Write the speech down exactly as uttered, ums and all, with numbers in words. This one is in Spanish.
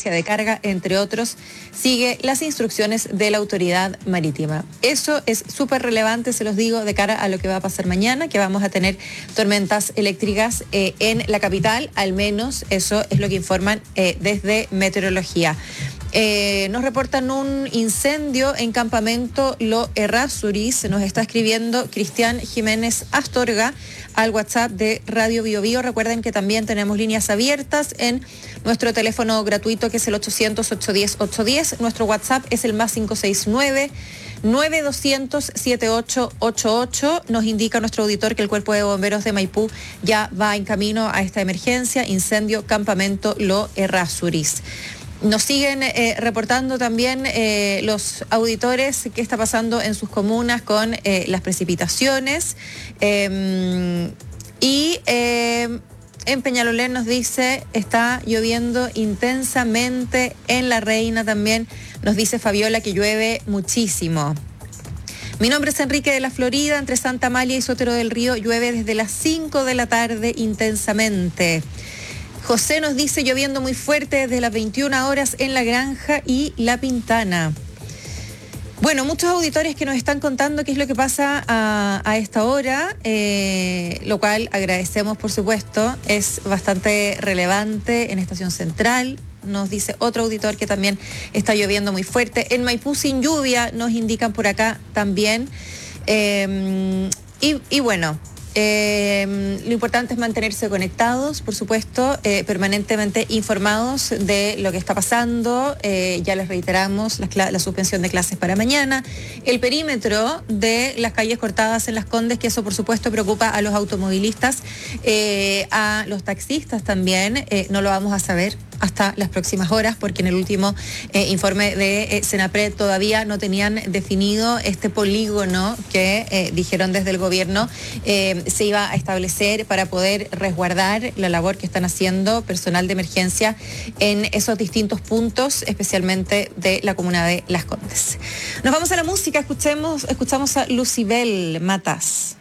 emergencia de carga, entre otros, sigue las instrucciones de la autoridad marítima. Eso es súper relevante, se los digo, de cara a lo que va a pasar mañana, que vamos a tener tormentas eléctricas eh, en la capital, al menos eso es lo que informan eh, desde meteorología. Eh, nos reportan un incendio en Campamento Lo Errázuriz. Nos está escribiendo Cristian Jiménez Astorga al WhatsApp de Radio Bio Bio. Recuerden que también tenemos líneas abiertas en nuestro teléfono gratuito, que es el ochocientos, ochocientos diez, ochocientos diez. Nuestro WhatsApp es el más cinco seis nueve, nueve doscientos, setenta y ocho ochenta y ocho. Nos indica nuestro auditor que el Cuerpo de Bomberos de Maipú ya va en camino a esta emergencia. Incendio Campamento Lo Errázuriz. Nos siguen eh, reportando también eh, los auditores qué está pasando en sus comunas con eh, las precipitaciones. Eh, y eh, en Peñalolén nos dice, está lloviendo intensamente. En La Reina también nos dice Fabiola que llueve muchísimo. Mi nombre es Enrique de la Florida. Entre Santa Amalia y Sotero del Río llueve desde las cinco de la tarde intensamente. José nos dice lloviendo muy fuerte desde las veintiuna horas en La Granja y La Pintana. Bueno, muchos auditores que nos están contando qué es lo que pasa a, a esta hora, eh, lo cual agradecemos, por supuesto. Es bastante relevante en Estación Central. Nos dice otro auditor que también está lloviendo muy fuerte. En Maipú sin lluvia, nos indican por acá también. Eh, y, y bueno... Eh, lo importante es mantenerse conectados, por supuesto, eh, permanentemente informados de lo que está pasando. Eh, ya les reiteramos la, la suspensión de clases para mañana, el perímetro de las calles cortadas en Las Condes, que eso por supuesto preocupa a los automovilistas, eh, a los taxistas también. Eh, no lo vamos a saber hasta las próximas horas, porque en el último eh, informe de eh, Senapred todavía no tenían definido este polígono que eh, dijeron desde el gobierno eh, se iba a establecer para poder resguardar la labor que están haciendo personal de emergencia en esos distintos puntos, especialmente de la comuna de Las Condes. Nos vamos a la música, escuchemos, escuchamos a Lucibel Matas.